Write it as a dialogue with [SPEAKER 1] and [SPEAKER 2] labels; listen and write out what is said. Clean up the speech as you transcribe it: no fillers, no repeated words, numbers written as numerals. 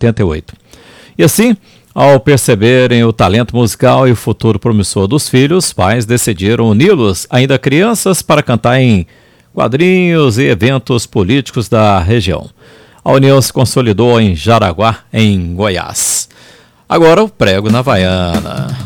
[SPEAKER 1] 88. E assim, ao perceberem o talento musical e o futuro promissor dos filhos, os pais decidiram uni-los, ainda crianças, para cantar em quadrinhos e eventos políticos da região. A união se consolidou em Jaraguá, em Goiás. Agora o prego na Havaiana.